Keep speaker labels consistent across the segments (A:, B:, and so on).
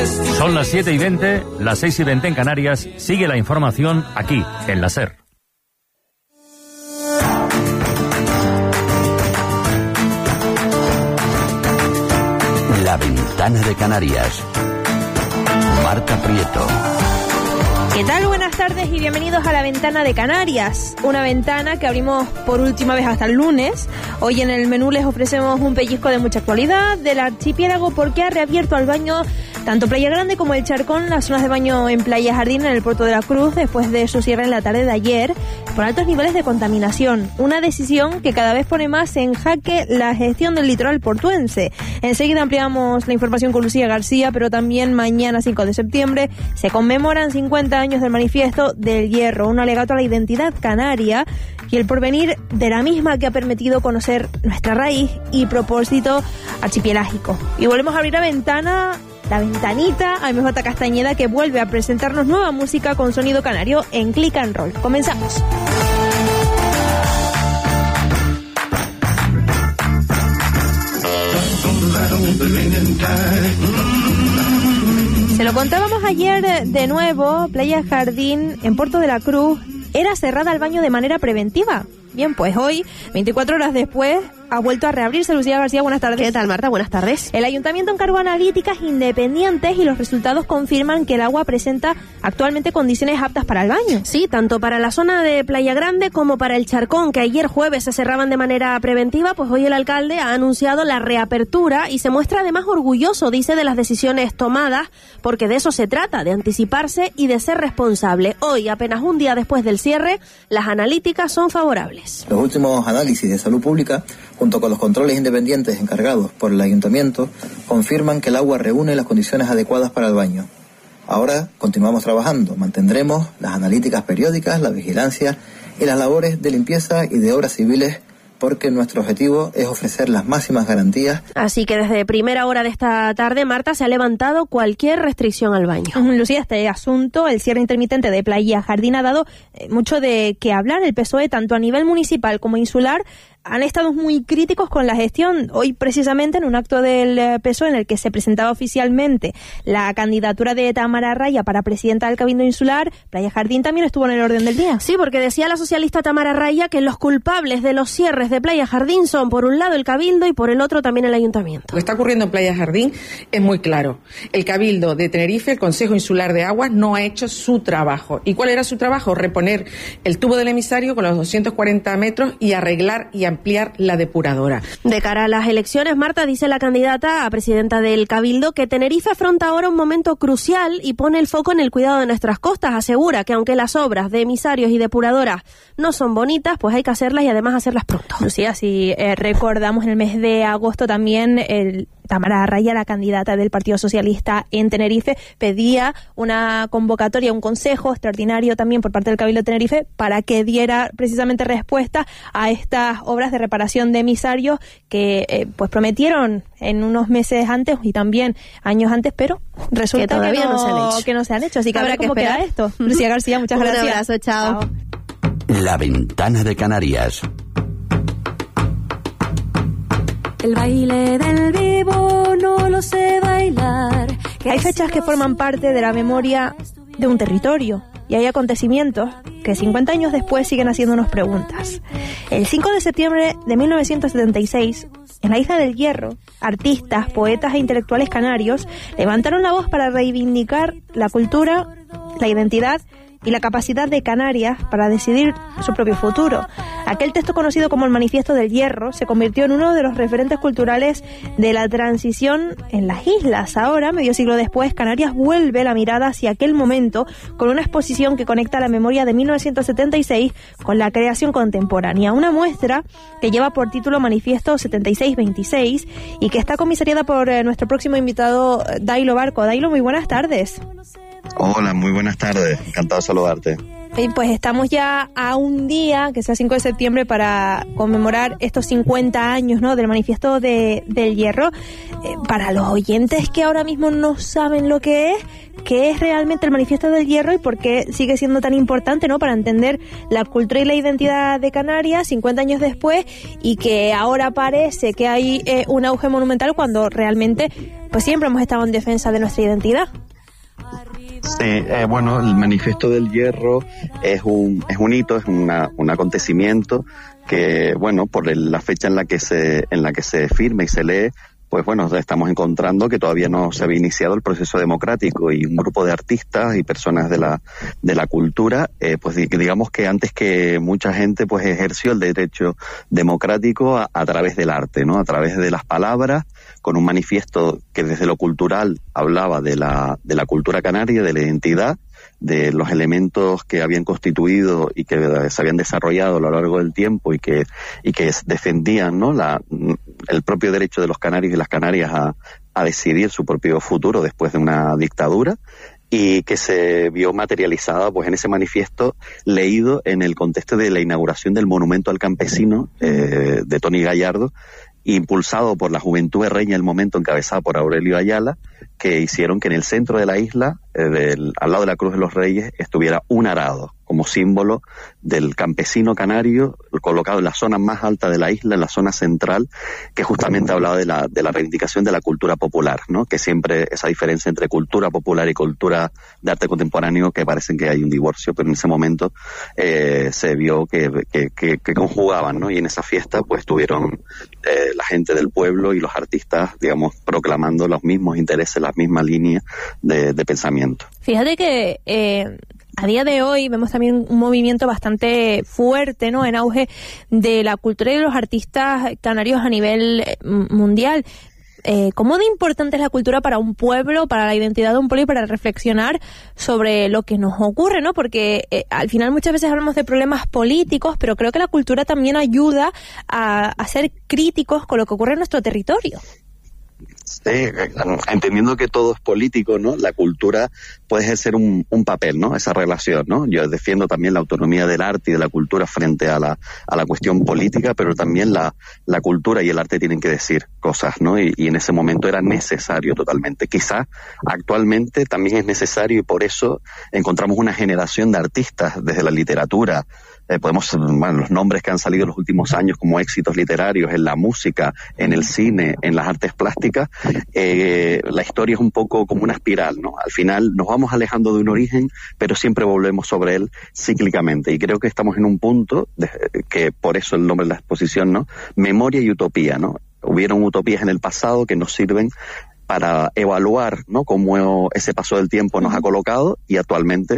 A: Son las 7:20, las 6:20 en Canarias. Sigue la información aquí, en la SER.
B: La ventana de Canarias. Marta Prieto.
C: ¿Qué tal? Buenas tardes y bienvenidos a La Ventana de Canarias. Una ventana que abrimos por última vez hasta el lunes. Hoy en el menú les ofrecemos un pellizco de mucha actualidad del archipiélago porque ha reabierto al baño tanto Playa Grande como el Charcón, las zonas de baño en Playa Jardín en el Puerto de la Cruz, después de su cierre en la tarde de ayer, por altos niveles de contaminación. Una decisión que cada vez pone más en jaque la gestión del litoral portuense. Enseguida ampliamos la información con Lucía García, pero también mañana 5 de septiembre se conmemoran 50 años del Manifiesto del Hierro, un alegato a la identidad canaria y el porvenir de la misma que ha permitido conocer nuestra raíz y propósito archipelágico. Y volvemos a abrir la ventana, la ventanita a MJ Castañeda, que vuelve a presentarnos nueva música con sonido canario en Click and Roll. Comenzamos. Se lo contábamos ayer de nuevo, Playa Jardín en Puerto de la Cruz era cerrada al baño de manera preventiva. Bien, pues hoy, 24 horas después, ha vuelto a reabrirse. Lucía García, buenas tardes.
D: ¿Qué tal, Marta? Buenas tardes.
C: El ayuntamiento encargó analíticas independientes y los resultados confirman que el agua presenta actualmente condiciones aptas para el baño.
D: Sí, tanto para la zona de Playa Grande como para el Charcón, que ayer jueves se cerraban de manera preventiva, pues hoy el alcalde ha anunciado la reapertura y se muestra además orgulloso, dice, de las decisiones tomadas, porque de eso se trata, de anticiparse y de ser responsable. Hoy, apenas un día después del cierre, las analíticas son favorables.
E: Los últimos análisis de salud pública, junto con los controles independientes encargados por el ayuntamiento, confirman que el agua reúne las condiciones adecuadas para el baño. Ahora continuamos trabajando, mantendremos las analíticas periódicas, la vigilancia y las labores de limpieza y de obras civiles, porque nuestro objetivo es ofrecer las máximas garantías.
D: Así que desde primera hora de esta tarde, Marta, se ha levantado cualquier restricción al baño.
C: Lucía, este asunto, el cierre intermitente de Playa Jardín, ha dado mucho de qué hablar. El PSOE, tanto a nivel municipal como insular, han estado muy críticos con la gestión. Hoy, precisamente, en un acto del PSOE en el que se presentaba oficialmente la candidatura de Tamara Raya para presidenta del Cabildo Insular, Playa Jardín también estuvo en el orden del día.
D: Sí, porque decía la socialista Tamara Raya que los culpables de los cierres de Playa Jardín son, por un lado, el Cabildo y por el otro también el Ayuntamiento.
F: Lo que está ocurriendo en Playa Jardín es muy claro. El Cabildo de Tenerife, el Consejo Insular de Aguas, no ha hecho su trabajo. ¿Y cuál era su trabajo? Reponer el tubo del emisario con los 240 metros y arreglar y ampliar la depuradora.
D: De cara a las elecciones, Marta, dice la candidata a presidenta del Cabildo que Tenerife afronta ahora un momento crucial y pone el foco en el cuidado de nuestras costas. Asegura que aunque las obras de emisarios y depuradoras no son bonitas, pues hay que hacerlas y además hacerlas pronto.
C: Lucía, si recordamos, en el mes de agosto también Tamara Raya, la candidata del Partido Socialista en Tenerife, pedía una convocatoria, un consejo extraordinario también por parte del Cabildo de Tenerife para que diera precisamente respuesta a estas obras de reparación de emisarios que pues prometieron en unos meses antes y también años antes, pero resulta
D: que todavía
C: no se han hecho. Así que
D: habrá
C: a ver
D: que
C: cómo
D: esperar.
C: queda esto. Lucía García, muchas gracias.
D: Un abrazo, chao.
B: La ventana de Canarias.
G: El baile del vivo no lo sé bailar.
C: Hay fechas que forman parte de la memoria de un territorio y hay acontecimientos que 50 años después siguen haciéndonos preguntas. El 5 de septiembre de 1976, en la Isla del Hierro, artistas, poetas e intelectuales canarios levantaron la voz para reivindicar la cultura, la identidad y la capacidad de Canarias para decidir su propio futuro. Aquel texto, conocido como el Manifiesto del Hierro, se convirtió en uno de los referentes culturales de la transición en las islas. Ahora, medio siglo después, Canarias vuelve la mirada hacia aquel momento con una exposición que conecta la memoria de 1976 con la creación contemporánea. Una muestra que lleva por título Manifiesto 7626 y que está comisariada por nuestro próximo invitado, Dailo Barco. Dailo, muy buenas tardes.
H: Hola, muy buenas tardes. Encantado de saludarte.
C: Pues estamos ya a un día, que sea 5 de septiembre, para conmemorar estos 50 años, ¿no?, del Manifiesto del Hierro. Para los oyentes que ahora mismo no saben lo que es realmente el Manifiesto del Hierro y por qué sigue siendo tan importante, ¿no?, para entender la cultura y la identidad de Canarias 50 años después, y que ahora parece que hay un auge monumental cuando realmente pues siempre hemos estado en defensa de nuestra identidad.
H: Sí, bueno, el Manifiesto del Hierro es un hito, es un acontecimiento que, bueno, por la fecha en la que se firma y se lee, pues bueno, estamos encontrando que todavía no se había iniciado el proceso democrático, y un grupo de artistas y personas de la cultura, pues digamos que antes que mucha gente, pues ejerció el derecho democrático a través del arte, ¿no? A través de las palabras, con un manifiesto que desde lo cultural hablaba de la cultura canaria, de la identidad, de los elementos que habían constituido y que se habían desarrollado a lo largo del tiempo y que defendían, ¿no?, el propio derecho de los canarios y las canarias a decidir su propio futuro después de una dictadura, y que se vio materializada pues en ese manifiesto leído en el contexto de la inauguración del monumento al campesino de Toni Gallardo, impulsado por la Juventud Herreña del momento, encabezada por Aurelio Ayala, que hicieron que en el centro de la isla, al lado de la Cruz de los Reyes, estuviera un arado, como símbolo del campesino canario, colocado en la zona más alta de la isla, en la zona central, que justamente hablaba de la reivindicación de la cultura popular, ¿no? Que siempre esa diferencia entre cultura popular y cultura de arte contemporáneo, que parecen que hay un divorcio, pero en ese momento se vio que conjugaban, ¿no? Y en esa fiesta pues tuvieron la gente del pueblo y los artistas, digamos, proclamando los mismos intereses, las mismas líneas de pensamiento.
C: Fíjate que a día de hoy vemos también un movimiento bastante fuerte, ¿no?, en auge de la cultura y de los artistas canarios a nivel mundial. ¿Cómo de importante es la cultura para un pueblo, para la identidad de un pueblo y para reflexionar sobre lo que nos ocurre, ¿no? Porque al final muchas veces hablamos de problemas políticos, pero creo que la cultura también ayuda a ser críticos con lo que ocurre en nuestro territorio.
H: Sí, entendiendo que todo es político, ¿no? La cultura puede ejercer un papel, ¿no? Esa relación, ¿no? Yo defiendo también la autonomía del arte y de la cultura frente a la cuestión política, pero también la cultura y el arte tienen que decir cosas, ¿no? Y en ese momento era necesario totalmente. Quizá actualmente también es necesario, y por eso encontramos una generación de artistas desde la literatura. Los nombres que han salido en los últimos años como éxitos literarios en la música, en el cine, en las artes plásticas, la historia es un poco como una espiral, ¿no? Al final nos vamos alejando de un origen, pero siempre volvemos sobre él cíclicamente, y creo que estamos en un punto que por eso el nombre de la exposición, ¿no? Memoria y utopía, ¿no? Hubieron utopías en el pasado que nos sirven para evaluar, ¿no?, cómo ese paso del tiempo nos ha colocado, y actualmente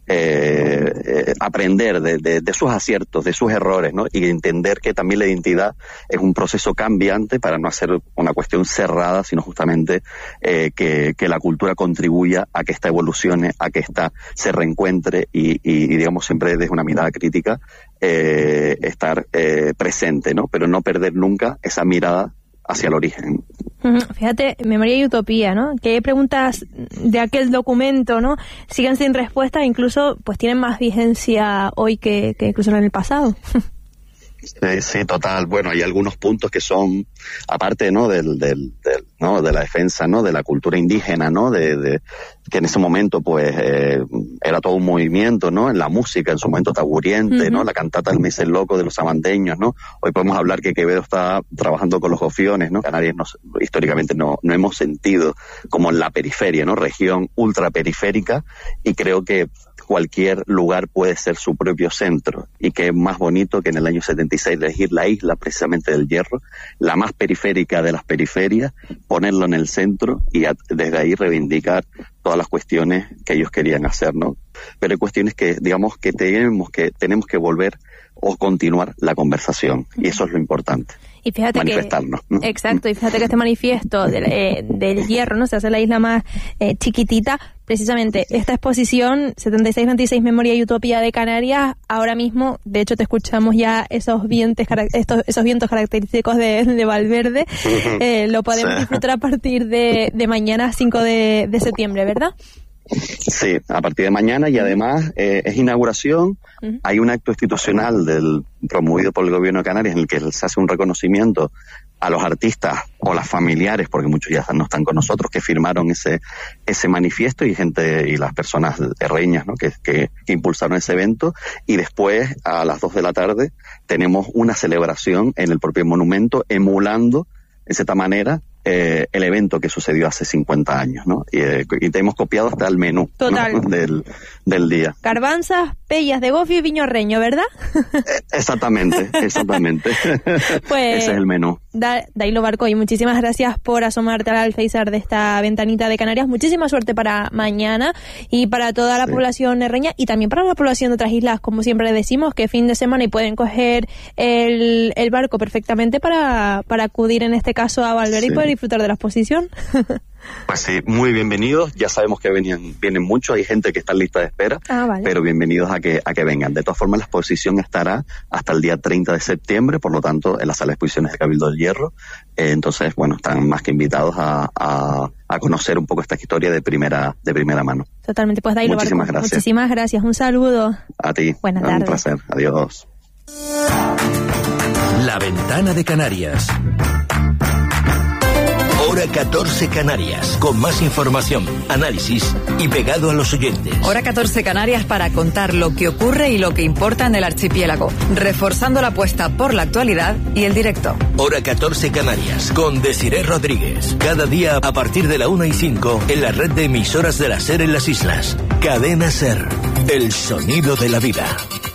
H: aprender de sus aciertos, de sus errores, ¿no?, y entender que también la identidad es un proceso cambiante para no hacer una cuestión cerrada, sino justamente que la cultura contribuya a que esta evolucione, a que esta se reencuentre y digamos siempre desde una mirada crítica estar presente, ¿no?, pero no perder nunca esa mirada hacia el origen.
C: Fíjate, memoria y utopía, ¿no? Que preguntas de aquel documento, ¿no?, siguen sin respuesta, incluso pues tienen más vigencia hoy que incluso en el pasado.
H: Sí, total. Bueno, hay algunos puntos que son, aparte, ¿no?, ¿no?, de la defensa, ¿no?, de la cultura indígena, ¿no?, de que en ese momento, pues, era todo un movimiento, ¿no?, en la música, en su momento taburiente, ¿no?, la cantata del Mes el Loco de los sabandeños, ¿no? Hoy podemos hablar que Quevedo está trabajando con los gofiones, ¿no? Canarias históricamente no hemos sentido como en la periferia, ¿no?, región ultraperiférica, y creo que cualquier lugar puede ser su propio centro, y que es más bonito que en el año 76 elegir la isla precisamente del Hierro, la más periférica de las periferias, ponerlo en el centro y desde ahí reivindicar todas las cuestiones que ellos querían hacer, ¿no? Pero hay cuestiones que, digamos, que tenemos que volver o continuar la conversación, y eso es lo importante.
C: Y fíjate
H: manifestarnos, ¿no?
C: Exacto, y fíjate que este manifiesto del Hierro, ¿no?, se hace la isla más chiquitita. Precisamente esta exposición 76-26 Memoria y Utopía de Canarias, ahora mismo, de hecho te escuchamos ya esos vientos característicos de Valverde, lo podemos disfrutar a partir de mañana 5 de septiembre, ¿verdad?
H: Sí, a partir de mañana, y además es inauguración. Hay un acto institucional promovido por el Gobierno de Canarias en el que se hace un reconocimiento a los artistas o las familiares, porque muchos ya no están con nosotros, que firmaron ese manifiesto, y las personas herreñas, ¿no? que impulsaron ese evento. Y después, a las 2 de la tarde, tenemos una celebración en el propio monumento, emulando, en cierta manera, el evento que sucedió hace 50 años, ¿no? Y te hemos copiado hasta el menú,
C: total,
H: ¿no? del día.
C: Garbanzas, pellas de gofio y viñorreño, ¿verdad?
H: Exactamente. Pues, ese es el menú.
C: Dailo Barco, y muchísimas gracias por asomarte al alféizar de esta ventanita de Canarias. Muchísima suerte para mañana y para toda la población herreña, y también para la población de otras islas, como siempre decimos, que fin de semana y pueden coger el barco perfectamente para acudir en este caso a Valverde y poder disfrutar de la exposición.
H: Pues sí, muy bienvenidos. Ya sabemos que vienen muchos, hay gente que está en lista de espera,
C: vale,
H: pero bienvenidos a que vengan. De todas formas, la exposición estará hasta el día 30 de septiembre, por lo tanto, en la sala de exposiciones de Cabildo del Hierro. Entonces, bueno, están más que invitados a conocer un poco esta historia de primera mano.
C: Totalmente, pues Dailo
H: Muchísimas
C: Barco,
H: gracias.
C: Muchísimas gracias, un saludo.
H: A ti.
C: Buenas tardes.
H: Un placer. Adiós.
B: La Ventana de Canarias. Hora 14 Canarias, con más información, análisis y pegado a los oyentes.
I: Hora 14 Canarias para contar lo que ocurre y lo que importa en el archipiélago, reforzando la apuesta por la actualidad y el directo.
B: Hora 14 Canarias, con Desiré Rodríguez. Cada día a partir de la 1:05 en la red de emisoras de la SER en las islas. Cadena SER, el sonido de la vida.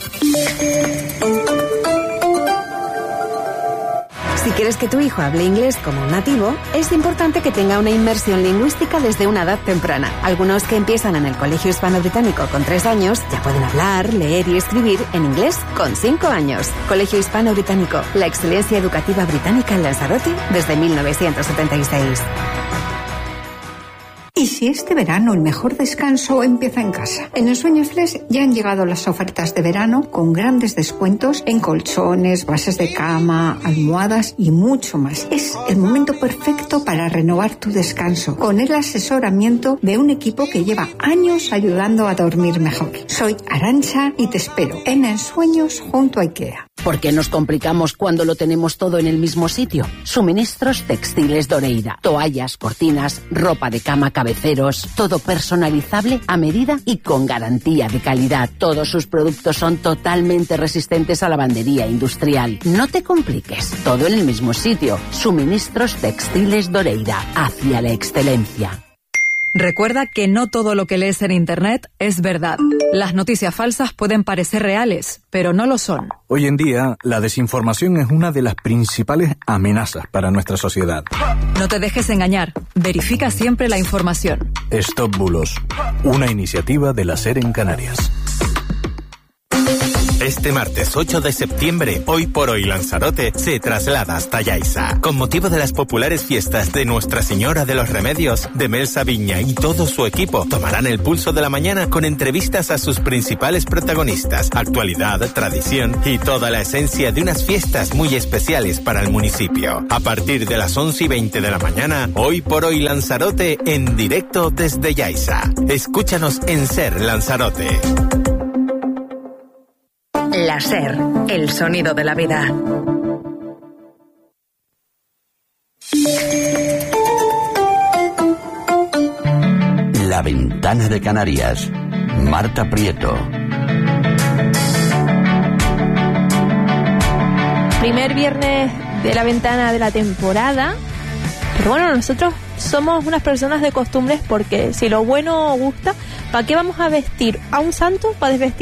J: Si quieres que tu hijo hable inglés como un nativo, es importante que tenga una inmersión lingüística desde una edad temprana. Algunos que empiezan en el Colegio Hispano-Británico con 3 años ya pueden hablar, leer y escribir en inglés con 5 años. Colegio Hispano-Británico, la excelencia educativa británica en Lanzarote desde 1976.
K: ¿Y si este verano el mejor descanso empieza en casa? En Ensueño Flex ya han llegado las ofertas de verano con grandes descuentos en colchones, bases de cama, almohadas y mucho más. Es el momento perfecto para renovar tu descanso con el asesoramiento de un equipo que lleva años ayudando a dormir mejor. Soy Arantxa y te espero en Ensueños junto a IKEA.
L: ¿Por qué nos complicamos cuando lo tenemos todo en el mismo sitio? Suministros Textiles Doreira. Toallas, cortinas, ropa de cama, cabeceros, todo personalizable a medida y con garantía de calidad. Todos sus productos son totalmente resistentes a lavandería industrial. No te compliques, todo en el mismo sitio. Suministros Textiles Doreira, hacia la excelencia.
I: Recuerda que no todo lo que lees en Internet es verdad. Las noticias falsas pueden parecer reales, pero no lo son.
M: Hoy en día, la desinformación es una de las principales amenazas para nuestra sociedad.
I: No te dejes engañar. Verifica siempre la información.
M: Stop Bulos, una iniciativa de la SER en Canarias.
N: Este martes 8 de septiembre, Hoy por Hoy Lanzarote se traslada hasta Yaiza. Con motivo de las populares fiestas de Nuestra Señora de los Remedios, de Melsa Viña y todo su equipo tomarán el pulso de la mañana con entrevistas a sus principales protagonistas, actualidad, tradición y toda la esencia de unas fiestas muy especiales para el municipio. A partir de las 11:20 de la mañana, Hoy por Hoy Lanzarote en directo desde Yaiza. Escúchanos en SER Lanzarote.
I: La SER, el sonido de la vida.
B: La Ventana de Canarias. Marta Prieto.
C: Primer viernes de la ventana de la temporada. Pero bueno, nosotros somos unas personas de costumbres, porque si lo bueno gusta, ¿para qué vamos a vestir a un santo para desvestir